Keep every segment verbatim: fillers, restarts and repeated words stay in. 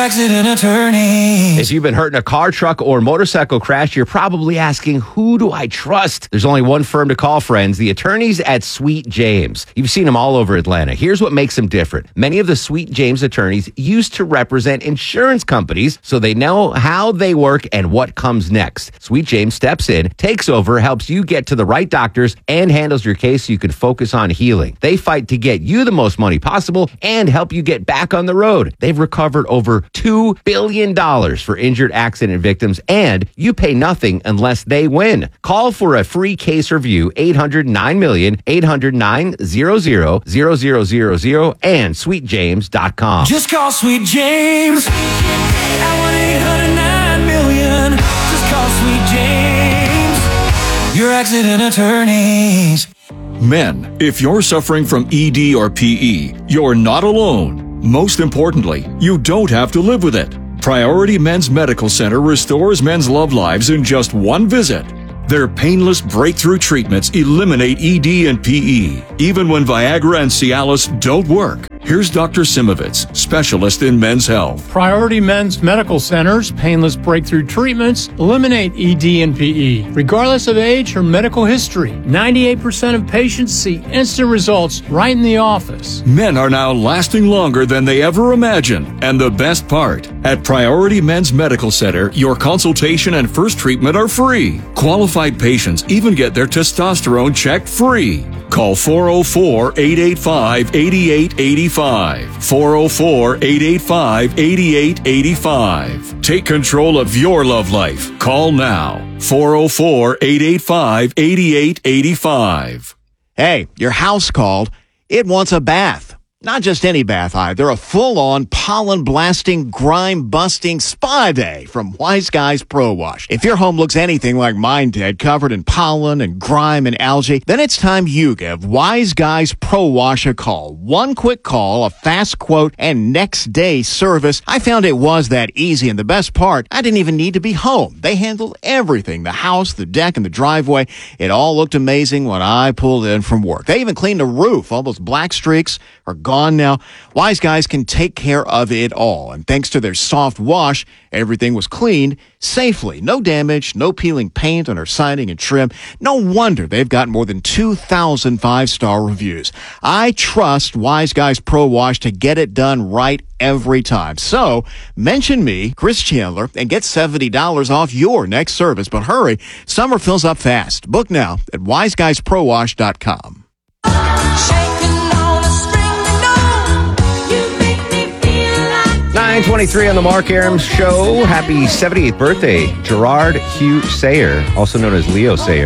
accident attorney. If you've been hurt in a car, truck, or motorcycle crash, you're probably asking, who do I trust? There's only one firm to call, friends, the attorneys at Sweet James. You've seen them all over Atlanta. Here's what makes them different. Many of the Sweet James attorneys used to represent insurance companies, so they know how they work and what comes next. Sweet James steps in, takes over, helps you get to the right doctors, and handles your case so you can focus on healing. They fight to get you the most money possible and help you get back on the road. They've recovered over two billion dollars for injured accident victims, and you pay nothing unless they win. Call for a free case review, eight hundred nine million, eight hundred nine hundred, zero zero zero zero, and sweet james dot com. Just call Sweet James at one eight hundred nine million. Just call Sweet James, your accident attorneys. Men, if you're suffering from E D or P E, you're not alone. Most importantly, you don't have to live with it. Priority Men's Medical Center restores men's love lives in just one visit. Their painless breakthrough treatments eliminate E D and P E, even when Viagra and Cialis don't work. Here's Doctor Simovitz, specialist in men's health. Priority Men's Medical Center's painless breakthrough treatments eliminate E D and P E, regardless of age or medical history. ninety-eight percent of patients see instant results right in the office. Men are now lasting longer than they ever imagined. And the best part, at Priority Men's Medical Center, your consultation and first treatment are free. Qualified patients even get their testosterone checked free. Call four oh four, eight eight five, eight eight eight five. four oh four, eight eight five, eight eight eight five. Take control of your love life. Call now. four oh four, eight eight five, eight eight eight five. Hey, your house called. It wants a bath. Not just any bath either, a full-on pollen-blasting, grime-busting spa day from Wise Guys Pro Wash. If your home looks anything like mine did, covered in pollen and grime and algae, then it's time you give Wise Guys Pro Wash a call. One quick call, a fast quote, and next-day service. I found it was that easy, and the best part, I didn't even need to be home. They handled everything, the house, the deck, and the driveway. It all looked amazing when I pulled in from work. They even cleaned the roof. All those black streaks are gone. On now. Wise Guys can take care of it all. And thanks to their soft wash, everything was cleaned safely. No damage, no peeling paint on our siding and trim. No wonder they've got more than two thousand five-star reviews. I trust Wise Guys Pro Wash to get it done right every time. So mention me, Chris Chandler, and get seventy dollars off your next service. But hurry, summer fills up fast. Book now at wise guys pro wash dot com. nine twenty-three on the Mark Arum Show. Happy seventieth birthday, Gerard Hugh Sayer, also known as Leo Sayer.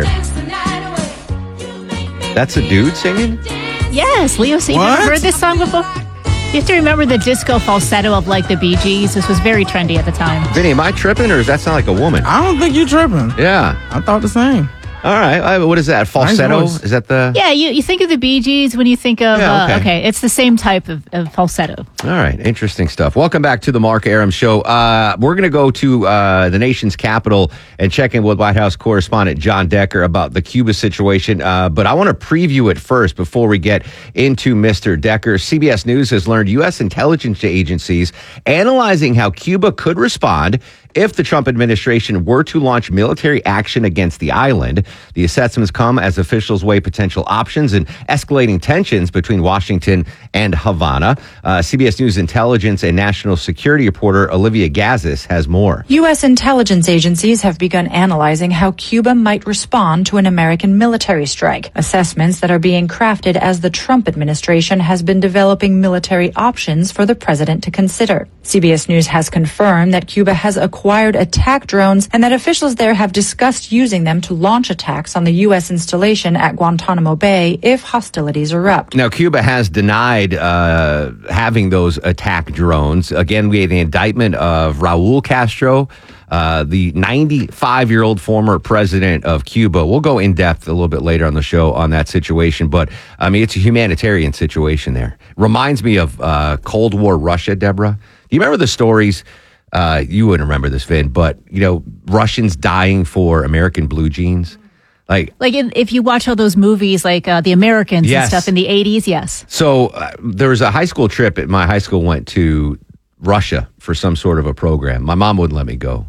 That's a dude singing? Yes, Leo Sayer. You've never heard this song before? You have to remember the disco falsetto of like the Bee Gees. This was very trendy at the time. Vinny, am I tripping or does that sound like a woman? I don't think you're tripping. Yeah. I thought the same. All right. Uh, what is that? Falsetto? Nice voice. Is that the... Yeah, you, you think of the Bee Gees when you think of... Yeah, okay. Uh, okay, it's the same type of, of falsetto. All right. Interesting stuff. Welcome back to the Mark Arum Show. Uh, we're going to go to uh, the nation's capital and check in with White House correspondent John Decker about the Cuba situation. Uh, but I want to preview it first before we get into Mister Decker. C B S News has learned U S intelligence agencies analyzing how Cuba could respond if the Trump administration were to launch military action against the island. The assessments come as officials weigh potential options and escalating tensions between Washington and Havana. Uh, C B S News intelligence and national security reporter Olivia Gazis has more. U S intelligence agencies have begun analyzing how Cuba might respond to an American military strike, assessments that are being crafted as the Trump administration has been developing military options for the president to consider. C B S News has confirmed that Cuba has acquired attack drones and that officials there have discussed using them to launch attacks on the U S installation at Guantanamo Bay if hostilities erupt. Now, Cuba has denied uh, having those attack drones. Again, we had the indictment of Raul Castro, uh, the ninety-five-year-old former president of Cuba. We'll go in depth a little bit later on the show on that situation, but I mean, it's a humanitarian situation there. Reminds me of uh, Cold War Russia, Deborah. Do you remember the stories? Uh, you wouldn't remember this, Vin, but, you know, Russians dying for American blue jeans. Like, like in, if you watch all those movies, like uh, The Americans yes. and stuff in the eighties, yes. So uh, there was a high school trip that my high school went to Russia for some sort of a program. My mom wouldn't let me go.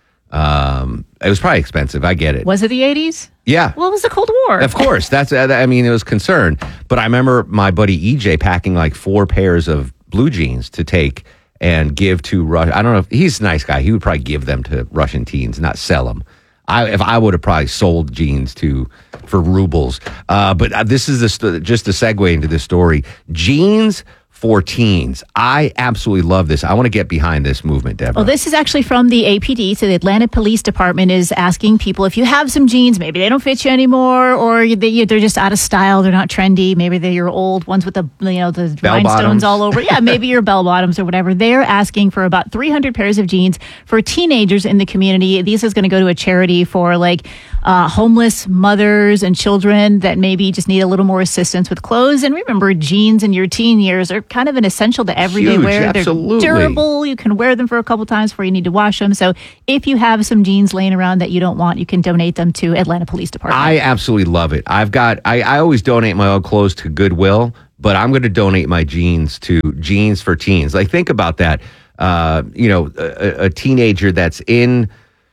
Um, it was probably expensive. I get it. Was it the eighties? Yeah. Well, it was the Cold War. Of course. That's, uh, I mean, it was concern. But I remember my buddy E J packing like four pairs of blue jeans to take and give to Russia. I don't know if he's a nice guy. He would probably give them to Russian teens, not sell them. I, if I would have probably sold jeans to for rubles. Uh, but uh, this is the st- just a segue into this story. Jeans for teens. I absolutely love this. I want to get behind this movement, Deborah. Well, this is actually from the A P D. So the Atlanta Police Department is asking people if you have some jeans, maybe they don't fit you anymore, or they, they're just out of style, they're not trendy, maybe they're your old ones with the you know the Bell rhinestones bottoms. all over. Yeah, maybe your bell bottoms or whatever. They're asking for about three hundred pairs of jeans for teenagers in the community. This is going to go to a charity for like uh, homeless mothers and children that maybe just need a little more assistance with clothes. And remember, jeans in your teen years are kind of an essential to everyday Huge, wear. absolutely. They're durable. You can wear them for a couple times before you need to wash them. So if you have some jeans laying around that you don't want, you can donate them to Atlanta Police Department. I absolutely love it. I've got, I, I always donate my old clothes to Goodwill, but I'm going to donate my jeans to Jeans for Teens. Like, think about that. Uh, you know, a, a teenager that's in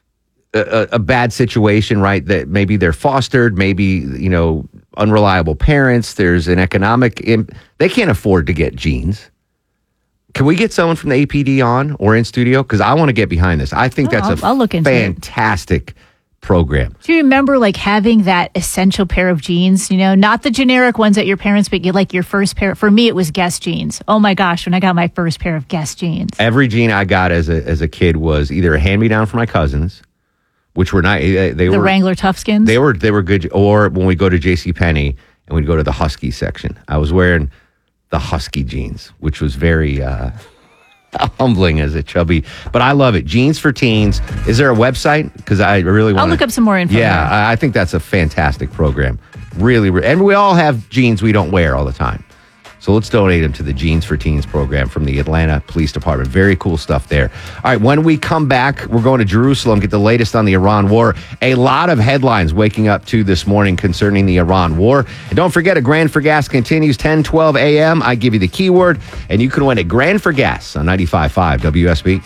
a, a bad situation, right? That maybe they're fostered, maybe, you know, unreliable parents. There's an economic, imp- they can't afford to get jeans. Can we get someone from the A P D on or in studio? Because I want to get behind this. I think Oh, that's I'll- a I'll look into it. fantastic program. Do you remember like having that essential pair of jeans, you know, not the generic ones that your parents, but you like your first pair. For me, it was Guess jeans. Oh my gosh, when I got my first pair of Guess jeans. Every jean I got as a as a kid was either a hand-me-down from my cousins, which were not, they, they The were Wrangler Toughskins. They were they were good. Or when we go to JCPenney and we'd go to the Husky section, I was wearing the Husky jeans, which was very uh, humbling as a chubby. But I love it. Jeans for Teens. Is there a website? Because I really want I'll look up some more info. Yeah, there. I, I think that's a fantastic program. Really, re- and we all have jeans we don't wear all the time. So let's donate them to the Jeans for Teens program from the Atlanta Police Department. Very cool stuff there. All right, when we come back, we're going to Jerusalem, get the latest on the Iran war. A lot of headlines waking up to this morning concerning the Iran war. And don't forget, a Grand for Gas continues ten twelve a.m. I give you the keyword, and you can win a Grand for Gas on ninety-five point five W S B.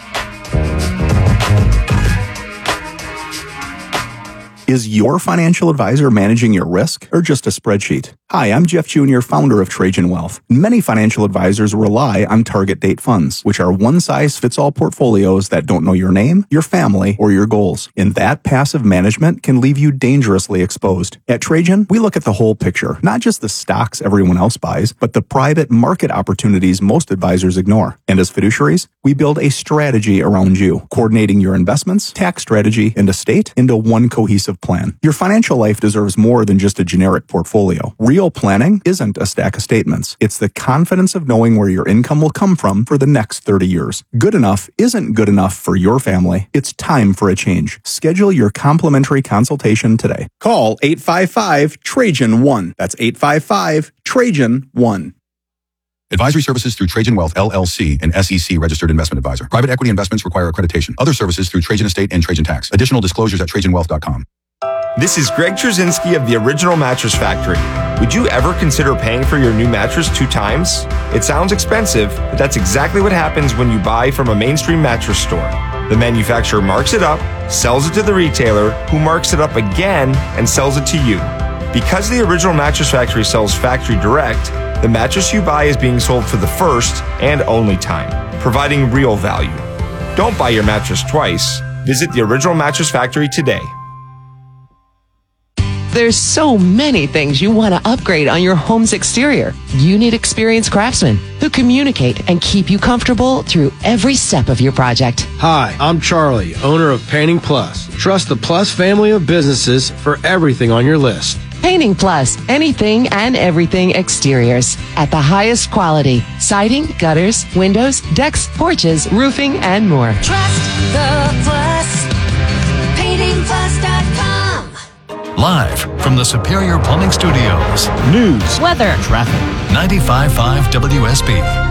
Is your financial advisor managing your risk or just a spreadsheet? Hi, I'm Jeff Junior, founder of Trajan Wealth. Many financial advisors rely on target date funds, which are one-size-fits-all portfolios that don't know your name, your family, or your goals. And that passive management can leave you dangerously exposed. At Trajan, we look at the whole picture, not just the stocks everyone else buys, but the private market opportunities most advisors ignore. And as fiduciaries, we build a strategy around you, coordinating your investments, tax strategy, and estate into one cohesive plan. Your financial life deserves more than just a generic portfolio. Real planning isn't a stack of statements. It's the confidence of knowing where your income will come from for the next thirty years. Good enough isn't good enough for your family. It's time for a change. Schedule your complimentary consultation today. Call eight five five Trajan one. That's eight five five Trajan one. Advisory services through Trajan Wealth, L L C, an S E C registered investment advisor. Private equity investments require accreditation. Other services through Trajan Estate and Trajan Tax. Additional disclosures at trajan wealth dot com. This is Greg Trzynski of the Original Mattress Factory. Would you ever consider paying for your new mattress two times? It sounds expensive, but that's exactly what happens when you buy from a mainstream mattress store. The manufacturer marks it up, sells it to the retailer, who marks it up again and sells it to you. Because the Original Mattress Factory sells factory direct, the mattress you buy is being sold for the first and only time, providing real value. Don't buy your mattress twice. Visit the Original Mattress Factory today. There's so many things you want to upgrade on your home's exterior. You need experienced craftsmen who communicate and keep you comfortable through every step of your project. Hi, I'm Charlie, owner of Painting Plus. Trust the Plus family of businesses for everything on your list. Painting Plus, anything and everything exteriors at the highest quality. Siding, gutters, windows, decks, porches, roofing, and more. Trust the Plus. painting plus dot com. Live from the Superior Plumbing Studios. News, weather, traffic. ninety-five point five W S B.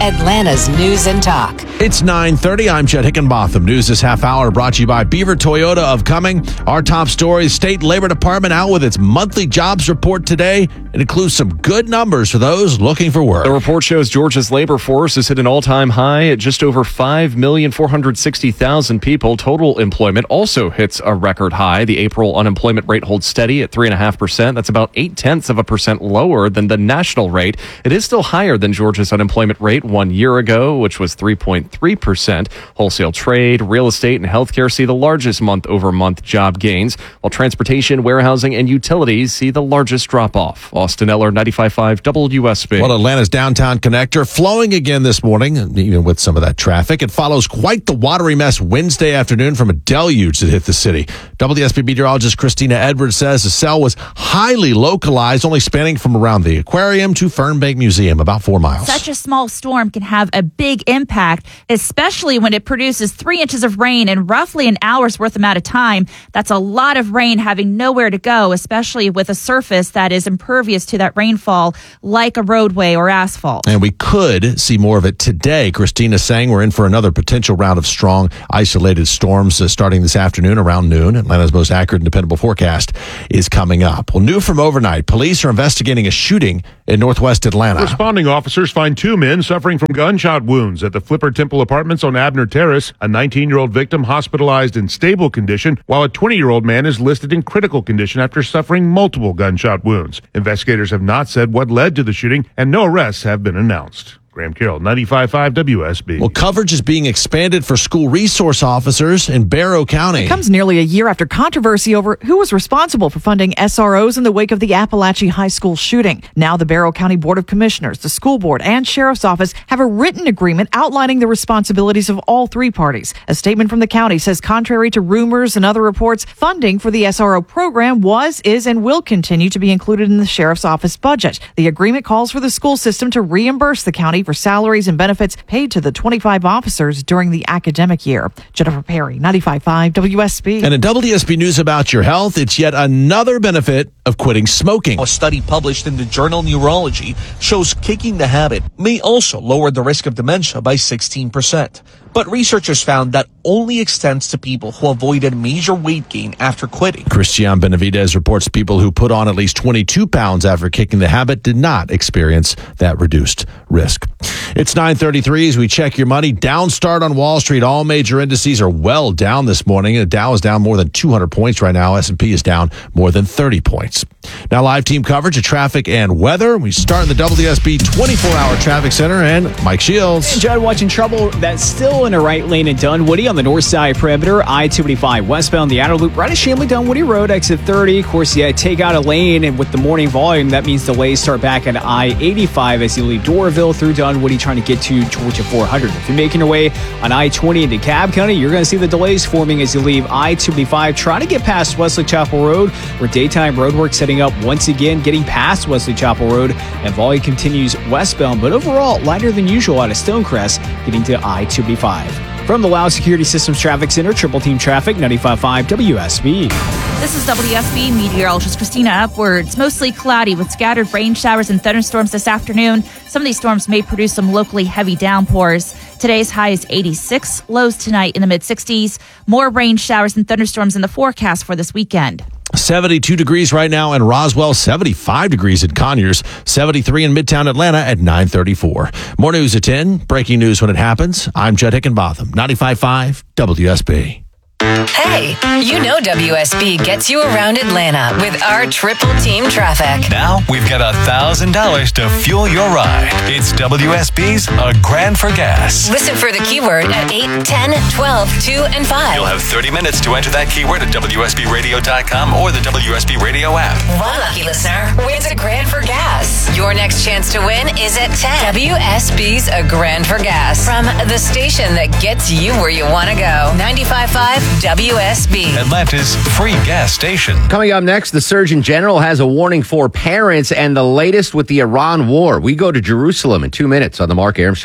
Atlanta's News and Talk. It's nine thirty. I'm Chet Hickenbotham. News this half hour brought to you by Beaver Toyota of Cumming. Our top stories: State Labor Department out with its monthly jobs report today. It includes some good numbers for those looking for work. The report shows Georgia's labor force has hit an all-time high at just over five million four hundred sixty thousand people. Total employment also hits a record high. The April unemployment rate holds steady at three point five percent. That's about eight-tenths of a percent lower than the national rate. It is still higher than Georgia's unemployment rate one year ago, which was three point three percent. Wholesale trade, real estate, and healthcare see the largest month-over-month job gains, while transportation, warehousing, and utilities see the largest drop-off. Austin Eller, ninety-five point five W S B. Well, Atlanta's downtown connector flowing again this morning, even with some of that traffic. It follows quite the watery mess Wednesday afternoon from a deluge that hit the city. W S B meteorologist Christina Edwards says the cell was highly localized, only spanning from around the aquarium to Fernbank Museum, about four miles. Such a small storm can have a big impact, especially when it produces three inches of rain in roughly an hour's worth amount of time. That's a lot of rain having nowhere to go, especially with a surface that is impervious to that rainfall, like a roadway or asphalt. And we could see more of it today. Christina's saying we're in for another potential round of strong, isolated storms uh, starting this afternoon around noon. Atlanta's most accurate and dependable forecast is coming up. Well, new from overnight, police are investigating a shooting in northwest Atlanta. Responding officers find two men suffering from gunshot wounds at the Flipper Temple Apartments on Abner Terrace. A nineteen-year-old victim hospitalized in stable condition, while a twenty-year-old man is listed in critical condition after suffering multiple gunshot wounds. Investigators have not said what led to the shooting, and no arrests have been announced. Graham Carroll, ninety-five point five W S B. Well, coverage is being expanded for school resource officers in Barrow County. It comes nearly a year after controversy over who was responsible for funding S R Os in the wake of the Appalachia High School shooting. Now the Barrow County Board of Commissioners, the school board, and sheriff's office have a written agreement outlining the responsibilities of all three parties. A statement from the county says, contrary to rumors and other reports, funding for the S R O program was, is, and will continue to be included in the sheriff's office budget. The agreement calls for the school system to reimburse the county for salaries and benefits paid to the twenty-five officers during the academic year. Jennifer Perry, ninety-five point five W S B. And in W S B News about your health, it's yet another benefit of quitting smoking. A study published in the journal Neurology shows kicking the habit may also lower the risk of dementia by sixteen percent. But researchers found that only extends to people who avoided major weight gain after quitting. Christian Benavidez reports people who put on at least twenty-two pounds after kicking the habit did not experience that reduced risk. It's nine thirty-three as we check your money. Down start on Wall Street. All major indices are well down this morning. The Dow is down more than two hundred points right now. S and P is down more than thirty points. Now live team coverage of traffic and weather. We start in the W S B twenty-four hour traffic center, and Mike Shields. Hey, Judd, watching trouble that's still in a right lane in Dunwoody on the north side perimeter. I twenty-five westbound the outer loop right at Shanley Dunwoody Road, exit thirty. Of course, yeah, take out a lane, and with the morning volume, that means delays start back at I eighty-five as you leave Doraville through Dunwoody trying to get to Georgia four hundred. If you're making your way on I twenty into Cobb County, you're going to see the delays forming as you leave I twenty-five trying to get past Wesley Chapel Road, where daytime roadwork setting up once again, getting past Wesley Chapel Road, and volume continues westbound, but overall lighter than usual out of Stonecrest, getting to I twenty-five. From the Loud Security Systems Traffic Center, Triple Team Traffic, ninety-five point five W S B. This is W S B meteorologist Christina Upwards. Mostly cloudy with scattered rain showers and thunderstorms this afternoon. Some of these storms may produce some locally heavy downpours. Today's high is eighty-six, lows tonight in the mid sixties. More rain showers and thunderstorms in the forecast for this weekend. seventy-two degrees right now in Roswell, seventy-five degrees at Conyers, seventy-three in Midtown Atlanta at nine thirty-four. More news at ten, breaking news when it happens. I'm Chet Hickenbotham, ninety-five point five W S B. Hey, you know W S B gets you around Atlanta with our triple team traffic. Now we've got one thousand dollars to fuel your ride. It's W S B's A Grand for Gas. Listen for the keyword at eight, ten, twelve, two, and five. You'll have thirty minutes to enter that keyword at W S B radio dot com or the W S B Radio app. One lucky listener wins a grand for gas. Your next chance to win is at ten. W S B's A Grand for Gas. From the station that gets you where you want to go. ninety-five point five W S B. Atlanta's free gas station. Coming up next, the Surgeon General has a warning for parents and the latest with the Iran war. We go to Jerusalem in two minutes on the Mark Arum Show.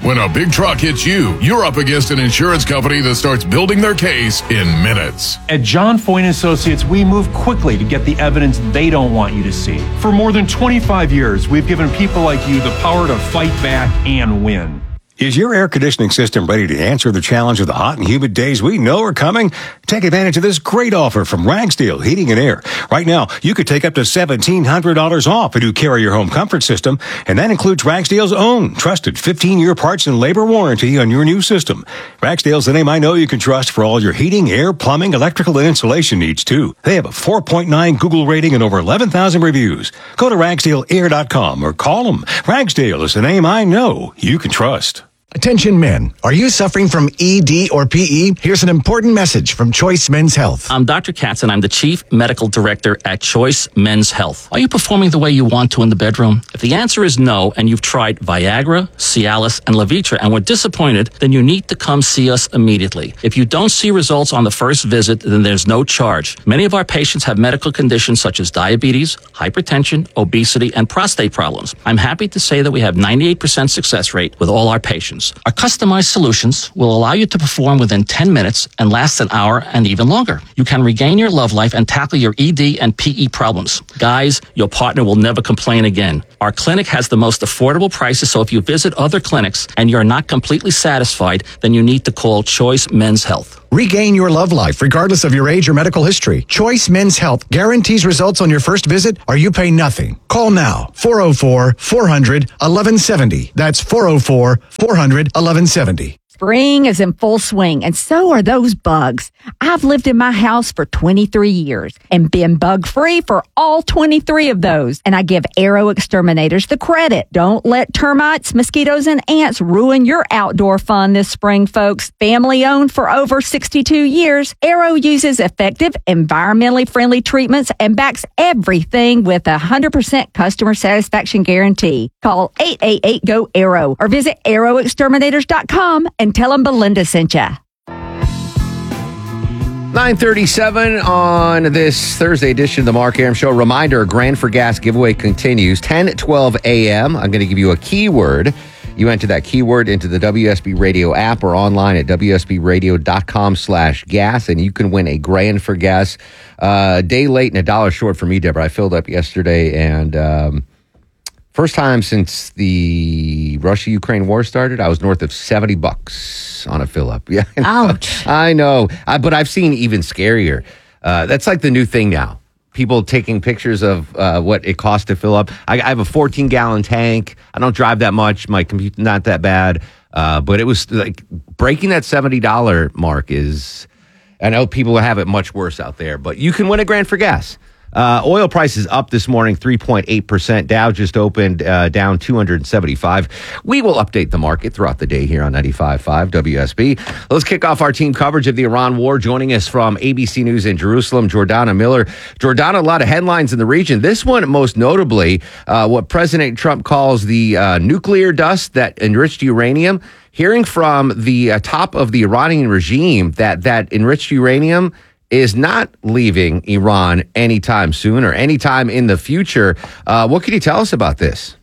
When a big truck hits you, you're up against an insurance company that starts building their case in minutes. At John Foyne Associates, we move quickly to get the evidence they don't want you to see. For more than twenty-five years, we've given people like you the power to fight back and win. Is your air conditioning system ready to answer the challenge of the hot and humid days we know are coming? Take advantage of this great offer from Ragsdale Heating and Air. Right now, you could take up to seventeen hundred dollars off a new Carrier home comfort system, and that includes Ragsdale's own trusted fifteen-year parts and labor warranty on your new system. Ragsdale's the name I know you can trust for all your heating, air, plumbing, electrical, and insulation needs, too. They have a four point nine Google rating and over eleven thousand reviews. Go to ragsdale air dot com or call them. Ragsdale is the name I know you can trust. Attention men, are you suffering from E D or P E? Here's an important message from Choice Men's Health. I'm Doctor Katz, and I'm the Chief Medical Director at Choice Men's Health. Are you performing the way you want to in the bedroom? If the answer is no, and you've tried Viagra, Cialis, and Levitra and were disappointed, then you need to come see us immediately. If you don't see results on the first visit, then there's no charge. Many of our patients have medical conditions such as diabetes, hypertension, obesity, and prostate problems. I'm happy to say that we have ninety-eight percent success rate with all our patients. Our customized solutions will allow you to perform within ten minutes and last an hour and even longer. You can regain your love life and tackle your E D and P E problems. Guys, your partner will never complain again. Our clinic has the most affordable prices, so if you visit other clinics and you're not completely satisfied, then you need to call Choice Men's Health. Regain your love life regardless of your age or medical history. Choice Men's Health guarantees results on your first visit or you pay nothing. Call now, four oh four, four hundred, eleven seventy. That's four oh four, four hundred, eleven seventy. Spring is in full swing, and so are those bugs. I've lived in my house for twenty-three years and been bug-free for all twenty-three of those. And I give Arrow Exterminators the credit. Don't let termites, mosquitoes, and ants ruin your outdoor fun this spring, folks. Family-owned for over sixty-two years, Arrow uses effective, environmentally friendly treatments and backs everything with a one hundred percent customer satisfaction guarantee. Call eight eight eight, G O, ARROW or visit arrow exterminators dot com and tell them Belinda sent ya. nine thirty-seven on this Thursday edition of the Mark Arum Show. Reminder, Grand for Gas giveaway continues ten twelve a.m. I'm going to give you a keyword. You enter that keyword into the W S B Radio app or online at w s b radio dot com slash gas, and you can win a Grand for Gas. Uh, a day late and a dollar short for me, Deborah. I filled up yesterday, and um, first time since the Russia-Ukraine war started, I was north of seventy bucks on a fill-up. Yeah, I know. Ouch. I know, I, but I've seen even scarier. Uh, that's like the new thing now. People taking pictures of uh, what it costs to fill up. I, I have a fourteen-gallon tank. I don't drive that much. My computer's not that bad. Uh, but it was like breaking that seventy dollars mark is, I know people have it much worse out there, but you can win a Grand for Gas. Uh, oil prices up this morning, three point eight percent. Dow just opened uh, down two hundred seventy-five. We will update the market throughout the day here on ninety-five point five W S B. Let's kick off our team coverage of the Iran war. Joining us from A B C News in Jerusalem, Jordana Miller. Jordana, a lot of headlines in the region. This one, most notably, uh, what President Trump calls the uh, nuclear dust that enriched uranium. Hearing from the uh, top of the Iranian regime that that enriched uranium is not leaving Iran anytime soon or anytime in the future. Uh, what can you tell us about this?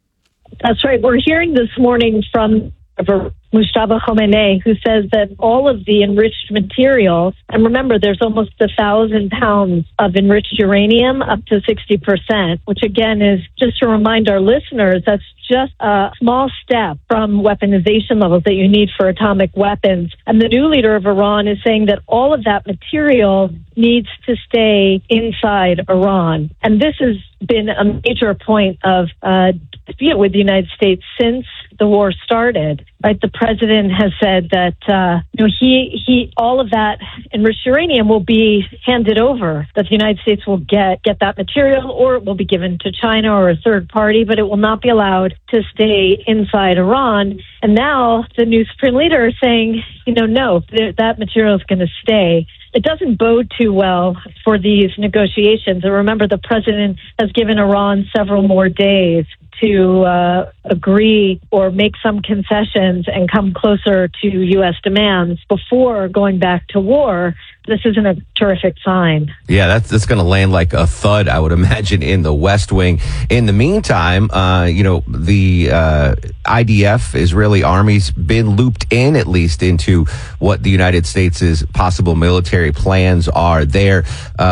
That's right. We're hearing this morning from Mujtaba Khomeini, who says that all of the enriched materials, and remember, there's almost a thousand pounds of enriched uranium, up to sixty percent, which again is, just to remind our listeners, that's just a small step from weaponization levels that you need for atomic weapons. And the new leader of Iran is saying that all of that material needs to stay inside Iran. And this has been a major point of uh, dispute with the United States since the war started. Right, the president has said that uh, you know he he all of that enriched uranium will be handed over. That the United States will get get that material, or it will be given to China or a third party, but it will not be allowed to stay inside Iran. And now the new supreme leader is saying, you know, no, th- that material is going to stay. It doesn't bode too well for these negotiations. And remember, the president has given Iran several more days to uh, agree or make some concessions and come closer to U S demands before going back to war. this isn't a terrific sign. Yeah, that's that's going to land like a thud, I would imagine, in the West Wing. In the meantime, uh, you know, the uh, I D F, Israeli army's been looped in, at least, into what the United States' possible military plans are there.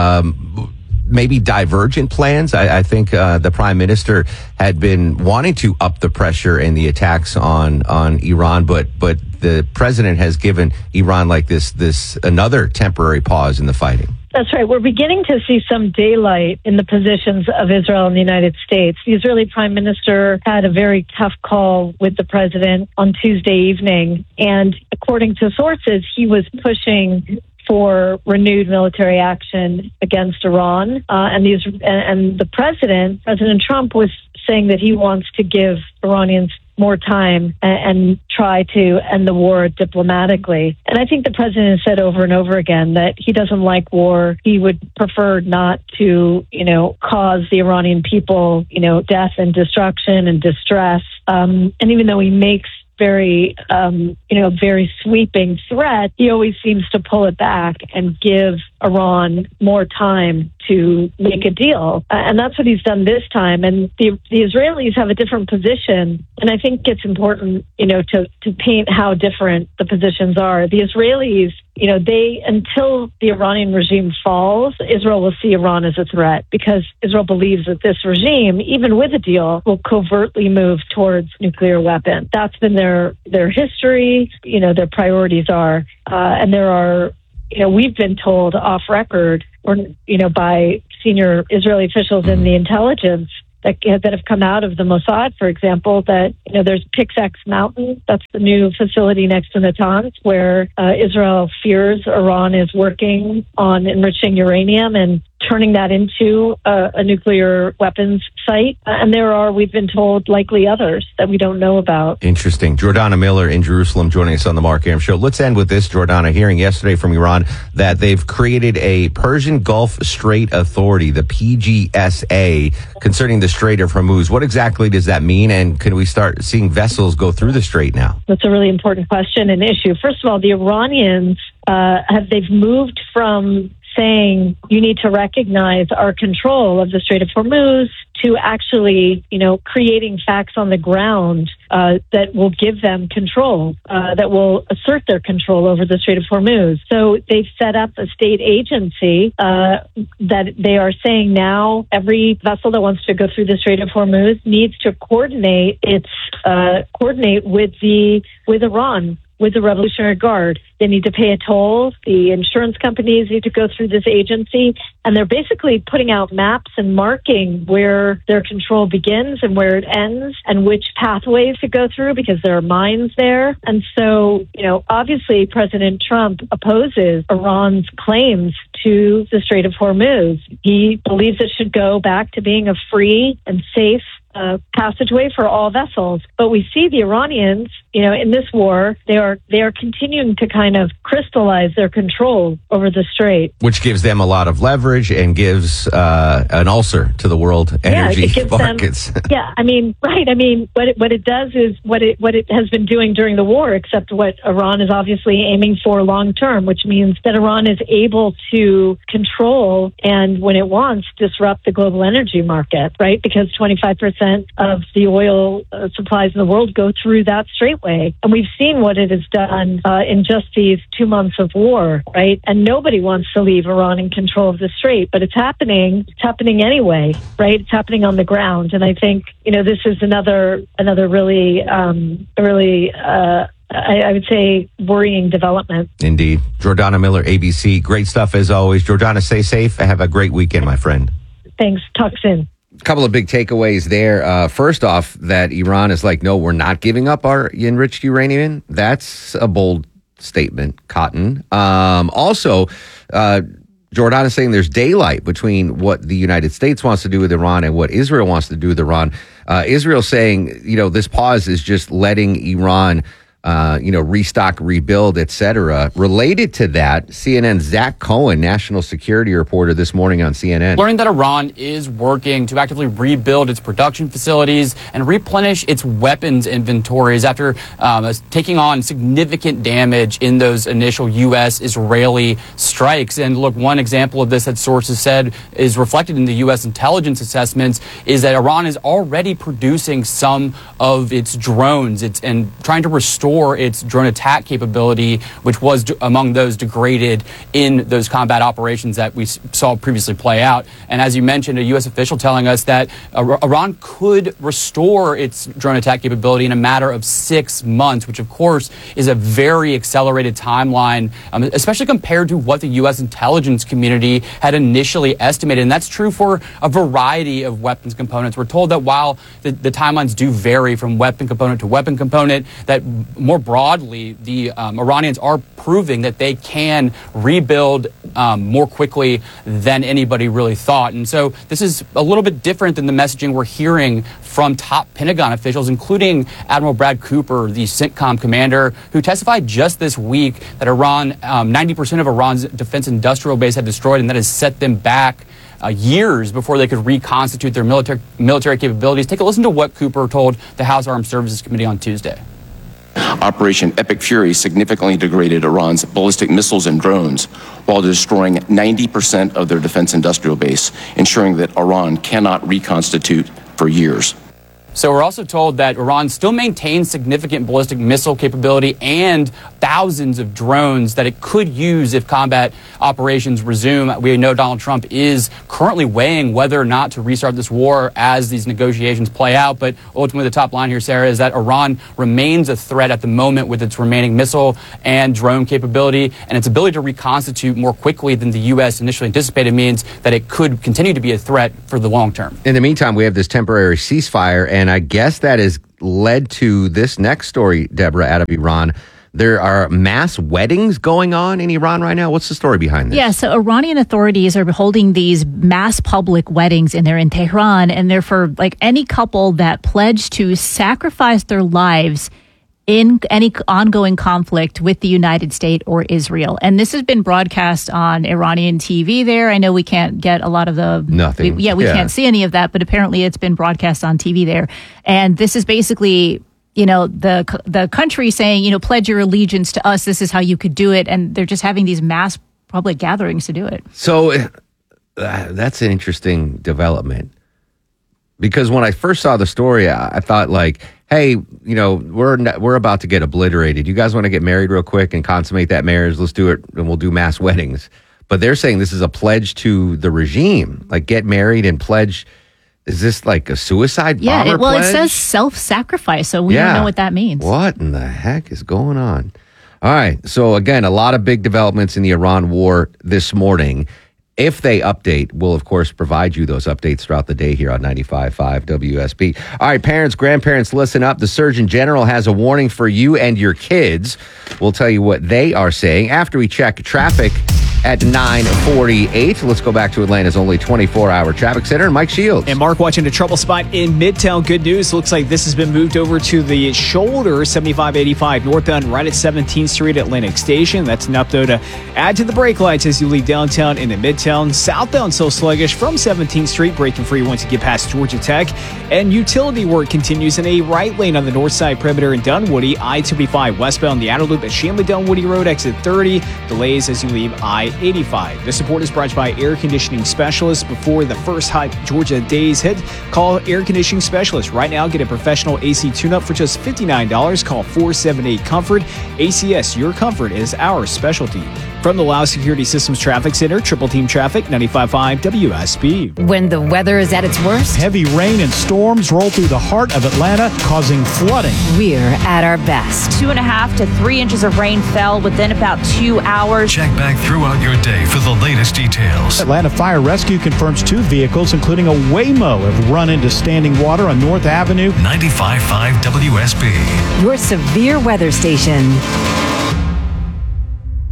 Um, maybe divergent plans. I, I think uh, the prime minister had been wanting to up the pressure and the attacks on on Iran, but but the president has given Iran like this this another temporary pause in the fighting. That's right. We're beginning to see some daylight in the positions of Israel and the United States. The Israeli prime minister had a very tough call with the president on Tuesday evening, and according to sources, he was pushing for renewed military action against Iran. Uh, and, these, and the president, President Trump, was saying that he wants to give Iranians more time and, and try to end the war diplomatically. And I think the president has said over and over again that he doesn't like war. He would prefer not to, you know, cause the Iranian people, you know, death and destruction and distress. Um, and even though he makes very, um, you know, very sweeping threat, he always seems to pull it back and give Iran more time to make a deal. Uh, and that's what he's done this time. And the, the Israelis have a different position. And I think it's important, you know, to, to paint how different the positions are. The Israelis, you know, they, until the Iranian regime falls, Israel will see Iran as a threat because Israel believes that this regime, even with a deal, will covertly move towards nuclear weapons. That's been their, their history, you know, their priorities are. Uh, and there are, you know, we've been told off record, or, you know, by senior Israeli officials in the intelligence that that have come out of the Mossad, for example, that, you know, there's Pickaxe Mountain. That's the new facility next to Natanz, where uh, Israel fears Iran is working on enriching uranium and turning that into a, a nuclear weapons site. Uh, and there are, we've been told, likely others that we don't know about. Interesting. Jordana Miller in Jerusalem joining us on the Mark Arum Show. Let's end with this, Jordana. Hearing yesterday from Iran that they've created a Persian Gulf Strait Authority, the P G S A, concerning the Strait of Hormuz. What exactly does that mean? And can we start seeing vessels go through the strait now? That's a really important question and issue. First of all, the Iranians uh, have, they've moved from saying you need to recognize our control of the Strait of Hormuz to actually, you know, creating facts on the ground uh, that will give them control, uh, that will assert their control over the Strait of Hormuz. So they've set up a state agency uh, that they are saying now every vessel that wants to go through the Strait of Hormuz needs to coordinate its uh, coordinate with the with Iran, with the Revolutionary Guard. They need to pay a toll. The insurance companies need to go through this agency. And they're basically putting out maps and marking where their control begins and where it ends and which pathways to go through because there are mines there. And so, you know, obviously President Trump opposes Iran's claims to the Strait of Hormuz. He believes it should go back to being a free and safe Uh, passageway for all vessels. But we see the Iranians, you know, in this war, they are they are continuing to kind of crystallize their control over the strait. Which gives them a lot of leverage and gives uh, an ulcer to the world energy yeah, it gives markets. Them, yeah, I mean, right. I mean, what it, what it does is what it what it has been doing during the war, except what Iran is obviously aiming for long term, which means that Iran is able to control and, when it wants, disrupt the global energy market, right? Because twenty-five percent of the oil uh, supplies in the world go through that straightway. And we've seen what it has done uh, in just these two months of war, right? And nobody wants to leave Iran in control of the strait, but it's happening. It's happening anyway, right? It's happening on the ground. And I think, you know, this is another, another really, um, really, uh, I, I would say, worrying development. Indeed. Jordana Miller, A B C. Great stuff as always. Jordana, stay safe. Have a great weekend, my friend. Thanks. Talk soon. Couple of big takeaways there. Uh, first off, that Iran is like, no, we're not giving up our enriched uranium. That's a bold statement, Cotton. Um, also, uh, Jordana is saying there's daylight between what the United States wants to do with Iran and what Israel wants to do with Iran. Uh, Israel saying, you know, this pause is just letting Iran uh, you know, restock, rebuild, et cetera. Related to that, C N N's Zach Cohen, national security reporter this morning on C N N. Learning that Iran is working to actively rebuild its production facilities and replenish its weapons inventories after um, taking on significant damage in those initial U S-Israeli strikes. And look, one example of this that sources said is reflected in the U S intelligence assessments is that Iran is already producing some of its drones it's, and trying to restore its drone attack capability, which was d- among those degraded in those combat operations that we s- saw previously play out. And as you mentioned, a U S official telling us that uh, Iran could restore its drone attack capability in a matter of six months, which of course is a very accelerated timeline, um, especially compared to what the U S intelligence community had initially estimated. And that's true for a variety of weapons components. We're told that while the, the timelines do vary from weapon component to weapon component, that more broadly, the um, Iranians are proving that they can rebuild um, more quickly than anybody really thought. And so this is a little bit different than the messaging we're hearing from top Pentagon officials, including Admiral Brad Cooper, the CENTCOM commander, who testified just this week that Iran, um, ninety percent of Iran's defense industrial base had destroyed, and that has set them back Uh, years before they could reconstitute their military military capabilities. Take a listen to what Cooper told the House Armed Services Committee on Tuesday. Operation Epic Fury significantly degraded Iran's ballistic missiles and drones while destroying ninety percent of their defense industrial base, ensuring that Iran cannot reconstitute for years. So we're also told that Iran still maintains significant ballistic missile capability and thousands of drones that it could use if combat operations resume. We know Donald Trump is currently weighing whether or not to restart this war as these negotiations play out. But ultimately, the top line here, Sarah, is that Iran remains a threat at the moment with its remaining missile and drone capability, and its ability to reconstitute more quickly than the U S initially anticipated means that it could continue to be a threat for the long term. In the meantime, we have this temporary ceasefire, and I guess that has led to this next story, Deborah, out of Iran. There are mass weddings going on in Iran right now. What's the story behind this? Yeah, so Iranian authorities are holding these mass public weddings, and they're in Tehran, and they're for like any couple that pledge to sacrifice their lives in any ongoing conflict with the United States or Israel. And this has been broadcast on Iranian T V there. I know we can't get a lot of the... Nothing. We, yeah, we yeah. can't see any of that, but apparently it's been broadcast on T V there. And this is basically, you know, the the country saying, you know, pledge your allegiance to us. This is how you could do it. And they're just having these mass public gatherings to do it. So uh, that's an interesting development. Because when I first saw the story, I, I thought like, hey, you know, we're not, we're about to get obliterated. You guys want to get married real quick and consummate that marriage? Let's do it, and we'll do mass weddings. But they're saying this is a pledge to the regime, like get married and pledge. Is this like a suicide yeah, bomber it, well, pledge? it says self-sacrifice, so we Yeah. don't know what that means. What in the heck is going on? All right. So again, a lot of big developments in the Iran war this morning. If they update, we'll, of course, provide you those updates throughout the day here on ninety-five point five W S B. All right, parents, grandparents, listen up. The Surgeon General has a warning for you and your kids. We'll tell you what they are saying after we check traffic at nine forty-eight. Let's go back to Atlanta's only twenty-four hour traffic center, and Mike Shields. And Mark watching a trouble spot in Midtown. Good news. Looks like this has been moved over to the shoulder, seventy-five eighty-five northbound, right at seventeenth Street, Atlantic Station. That's enough, though, to add to the brake lights as you leave downtown into Midtown. Southbound, so sluggish from seventeenth Street, breaking free once you get past Georgia Tech. And utility work continues in a right lane on the north side perimeter in Dunwoody. I twenty-five westbound, the outer loop at Shanley-Dunwoody Road, exit thirty. Delays as you leave I eighty-five. This support is brought to you by Air Conditioning Specialists. Before the first hot Georgia days hit, call Air Conditioning Specialists. Right now, get a professional A C tune-up for just fifty-nine dollars. Call four seven eight COMFORT. A C S, your comfort is our specialty. From the Lao Security Systems Traffic Center, Triple Team Traffic, ninety-five point five W S B. When the weather is at its worst, heavy rain and storms roll through the heart of Atlanta, causing flooding. we're at our best. Two and a half to three inches of rain fell within about two hours. Check back throughout your day for the latest details. Atlanta Fire Rescue confirms two vehicles, including a Waymo, have run into standing water on North Avenue. ninety-five point five W S B. Your severe weather station.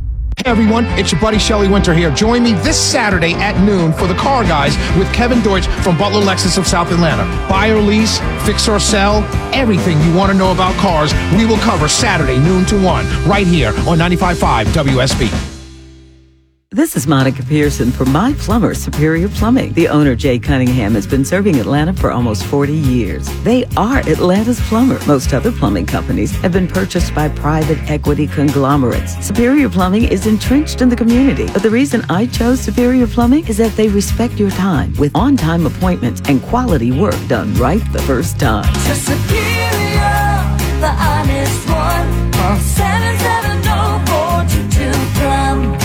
Everyone, it's your buddy Shelly Winter here. Join me this Saturday at noon for the Car Guys with Kevin Deutsch from Butler Lexus of South Atlanta. Buy or lease, fix or sell, everything you want to know about cars, we will cover Saturday noon to one right here on ninety-five point five W S B. This is Monica Pearson from My Plumber Superior Plumbing. The owner, Jay Cunningham, has been serving Atlanta for almost forty years. They are Atlanta's plumber. Most other plumbing companies have been purchased by private equity conglomerates. Superior Plumbing is entrenched in the community. But the reason I chose Superior Plumbing is that they respect your time with on-time appointments and quality work done right the first time. To Superior, the honest one. Call seven seven zero four two two plum.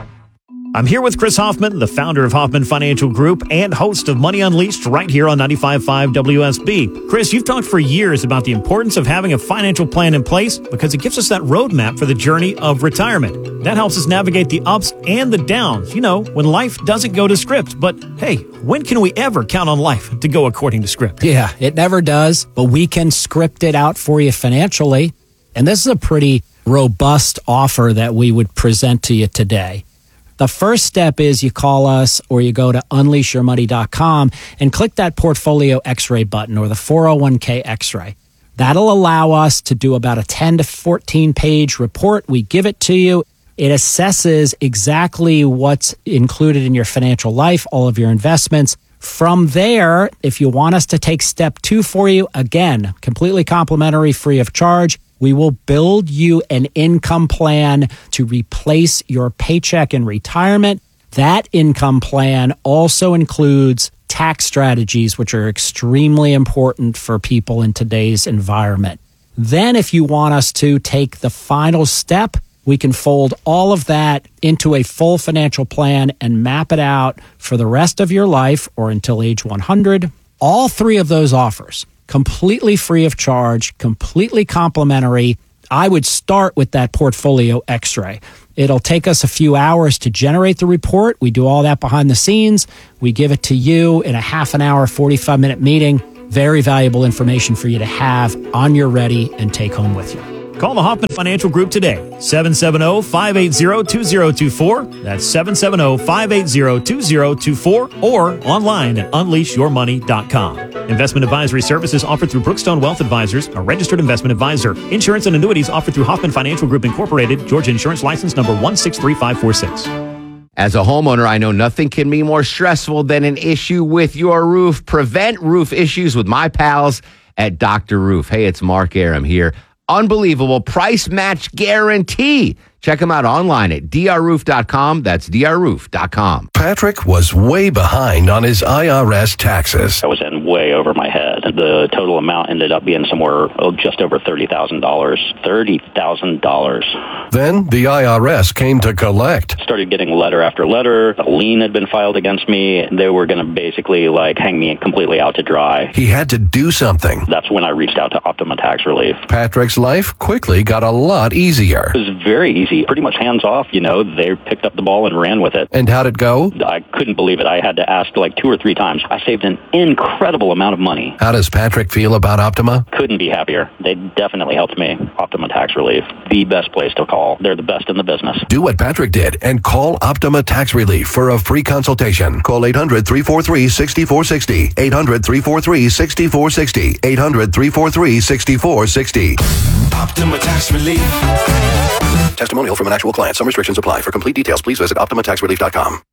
I'm here with Chris Hoffman, the founder of Hoffman Financial Group and host of Money Unleashed right here on ninety-five point five W S B. Chris, you've talked for years about the importance of having a financial plan in place because it gives us that roadmap for the journey of retirement. That helps us navigate the ups and the downs, you know, when life doesn't go to script. But hey, when can we ever count on life to go according to script? Yeah, it never does, but we can script it out for you financially. And this is a pretty robust offer that we would present to you today. The first step is you call us or you go to unleash your money dot com and click that portfolio x-ray button or the four oh one k x-ray. That'll allow us to do about a ten to fourteen page report. We give it to you. It assesses exactly what's included in your financial life, all of your investments. From there, if you want us to take step two for you, again, completely complimentary, free of charge, we will build you an income plan to replace your paycheck in retirement. That income plan also includes tax strategies, which are extremely important for people in today's environment. Then if you want us to take the final step, we can fold all of that into a full financial plan and map it out for the rest of your life or until age one hundred. All three of those offers, completely free of charge, completely complimentary. I would start with that portfolio x-ray. It'll take us a few hours to generate the report. We do all that behind the scenes. We give it to you in a half an hour, forty-five minute meeting. Very valuable information for you to have on your ready and take home with you. Call the Hoffman Financial Group today, seven seven zero, five eight zero, two zero two four. That's seven seven zero, five eight zero, two zero two four or online at unleash your money dot com. Investment advisory services offered through Brookstone Wealth Advisors, a registered investment advisor. Insurance and annuities offered through Hoffman Financial Group Incorporated, Georgia Insurance License number one six three five four six. As a homeowner, I know nothing can be more stressful than an issue with your roof. Prevent roof issues with my pals at Doctor Roof. Hey, it's Mark Aram here. Unbelievable price match guarantee. Check them out online at d r roof dot com. That's d r roof dot com. Patrick was way behind on his I R S taxes. I was in way over my head. The total amount ended up being somewhere oh, just over thirty thousand dollars. thirty thousand dollars. Then the I R S came to collect. Started getting letter after letter. A lien had been filed against me. They were going to basically like hang me completely out to dry. He had to do something. That's when I reached out to Optima Tax Relief. Patrick's life quickly got a lot easier. It was very easy. Pretty much hands off, you know. They picked up the ball and ran with it. And how'd it go? I couldn't believe it. I had to ask like two or three times. I saved an incredible amount of money. How does Patrick feel about Optima? Couldn't be happier. They definitely helped me. Optima Tax Relief, the best place to call. They're the best in the business. Do what Patrick did and call Optima Tax Relief for a free consultation. Call eight hundred, three four three, six four six zero. eight hundred, three four three, six four six zero. eight hundred, three four three, six four six zero. Optima Tax Relief. Testimonial from an actual client. Some restrictions apply. For complete details, please visit optima tax relief dot com.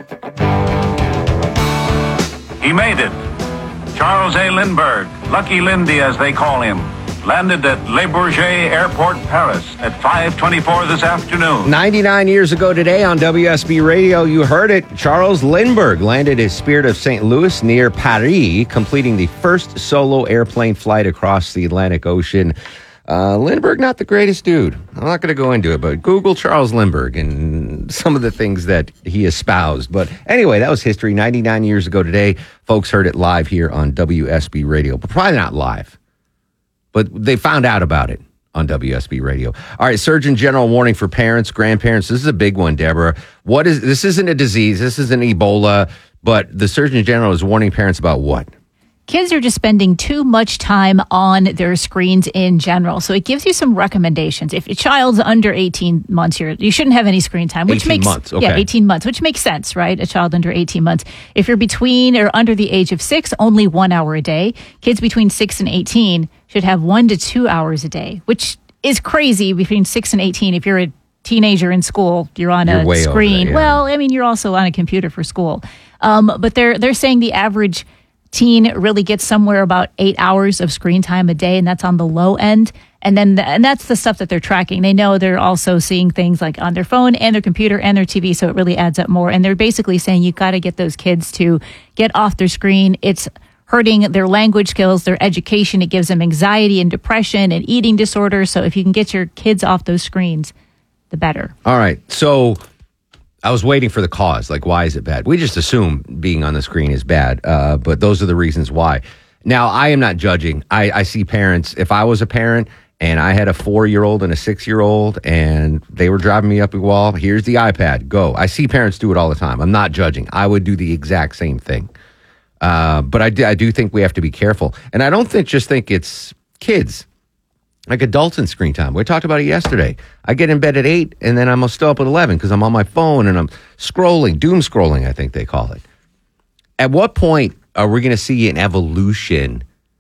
He made it. Charles A. Lindbergh, Lucky Lindy as they call him, landed at Le Bourget Airport, Paris at five twenty-four this afternoon. ninety-nine years ago today on W S B Radio, you heard it. Charles Lindbergh landed his Spirit of Saint Louis near Paris, completing the first solo airplane flight across the Atlantic Ocean. Uh, Lindbergh, not the greatest dude. I'm not going to go into it, but Google Charles Lindbergh and some of the things that he espoused. But anyway, that was history ninety-nine years ago today. Folks heard it live here on W S B Radio, but probably not live. But they found out about it on W S B Radio. All right, Surgeon General warning for parents, grandparents. This is a big one, Deborah. What is this? Isn't a disease. This isn't Ebola, but the Surgeon General is warning parents about what? kids are just spending too much time on their screens in general. So it gives you some recommendations. If a child's under eighteen months, you're, you shouldn't have any screen time, which eighteen makes months, okay. yeah, eighteen months, which makes sense, right? A child under eighteen months. If you're between or under the age of six, only one hour a day. Kids between six and eighteen should have one to two hours a day, which is crazy between six and eighteen. If you're a teenager in school, you're on You're a way over screen. that, yeah. Well, I mean, you're also on a computer for school. Um, but they're they're saying the average teen really gets somewhere about eight hours of screen time a day, and that's on the low end. And then, the, and that's the stuff that they're tracking. They know they're also seeing things like on their phone and their computer and their T V, so it really adds up more. And they're basically saying you've got to get those kids to get off their screen. It's hurting their language skills, their education. It gives them anxiety and depression and eating disorders. So if you can get your kids off those screens, the better. All right. So I was waiting for the cause. Like, why is it bad? We just assume being on the screen is bad, uh, but those are the reasons why. Now, I am not judging. I, I see parents. If I was a parent and I had a four-year-old and a six-year-old and they were driving me up a wall, here's the iPad, go. I see parents do it all the time. I'm not judging. I would do the exact same thing. Uh, but I do, I do think we have to be careful. And I don't think just think it's kids. Like adults in screen time. We talked about it yesterday. I get in bed at eight and then I'm still up at eleven because I'm on my phone and I'm scrolling, doom scrolling, I think they call it. At what point are we going to see an evolution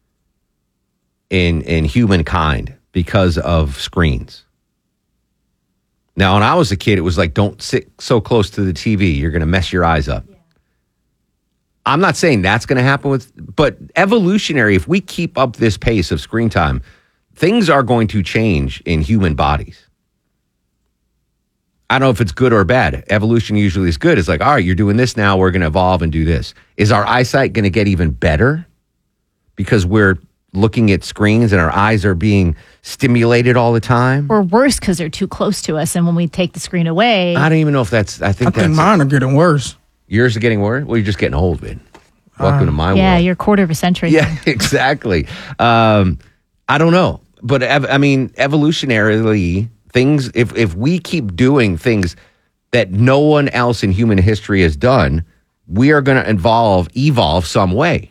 in in humankind because of screens? Now, when I was a kid, it was like, don't sit so close to the T V. You're going to mess your eyes up. Yeah. I'm not saying that's going to happen with, but evolutionary, if we keep up this pace of screen time, things are going to change in human bodies. I don't know if it's good or bad. Evolution usually is good. It's like, all right, you're doing this now. We're going to evolve and do this. Is our eyesight going to get even better because we're looking at screens and our eyes are being stimulated all the time? Or worse because they're too close to us. And when we take the screen away. I don't even know if that's, I think I that's. think mine are getting worse. Yours are getting worse? Well, you're just getting old, man. Welcome Uh, to my yeah, world. you're a quarter of a century. Yeah, exactly. Um, I don't know. But, ev- I mean, evolutionarily, things, if, if we keep doing things that no one else in human history has done, we are going to evolve, evolve some way.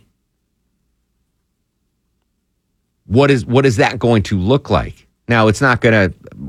What is what is that going to look like? Now, it's not going to,